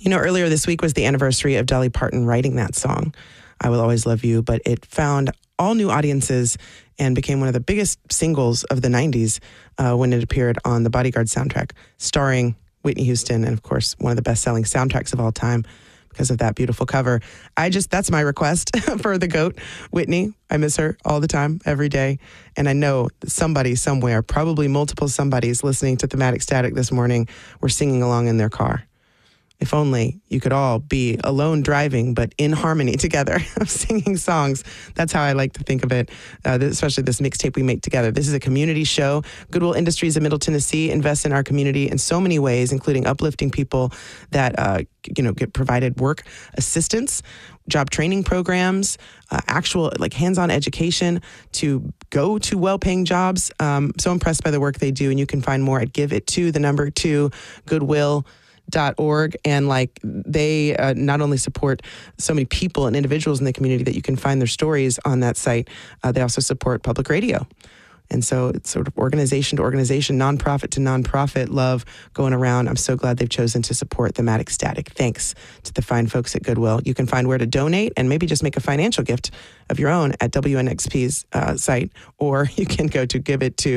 Earlier this week was the anniversary of Dolly Parton writing that song, I Will Always Love You, but it found all new audiences and became one of the biggest singles of the 90s when it appeared on the Bodyguard soundtrack, starring Whitney Houston, and of course, one of the best-selling soundtracks of all time because of that beautiful cover. That's my request for the GOAT, Whitney. I miss her all the time, every day. And I know somebody somewhere, probably multiple somebodies listening to Thematic Static this morning, were singing along in their car. If only you could all be alone driving, but in harmony together, singing songs. That's how I like to think of it, especially this mixtape we make together. This is a community show. Goodwill Industries of Middle Tennessee invests in our community in so many ways, including uplifting people that get provided work assistance, job training programs, actual hands-on education to go to well-paying jobs. So impressed by the work they do, and you can find more at giveit2goodwill.org. And they not only support so many people and individuals in the community that you can find their stories on that site, they also support public radio. And so it's sort of organization to organization, nonprofit to nonprofit love going around. I'm so glad they've chosen to support Thematic Static. Thanks to the fine folks at Goodwill. You can find where to donate and maybe just make a financial gift of your own at WNXP's site, or you can go to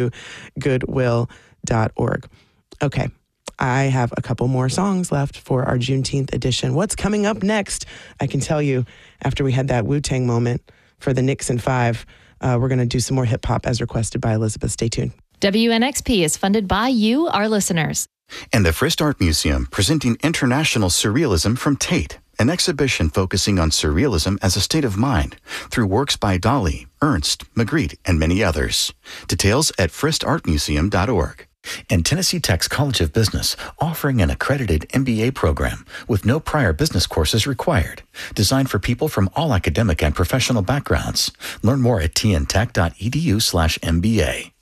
giveit2goodwill.org. Okay. I have a couple more songs left for our Juneteenth edition. What's coming up next? I can tell you after we had that Wu-Tang moment for the Knicks in 5, we're going to do some more hip hop as requested by Elizabeth. Stay tuned. WNXP is funded by you, our listeners. And the Frist Art Museum, presenting International Surrealism from Tate, an exhibition focusing on surrealism as a state of mind through works by Dali, Ernst, Magritte, and many others. Details at fristartmuseum.org. And Tennessee Tech's College of Business, offering an accredited MBA program with no prior business courses required, designed for people from all academic and professional backgrounds. Learn more at tntech.edu/MBA.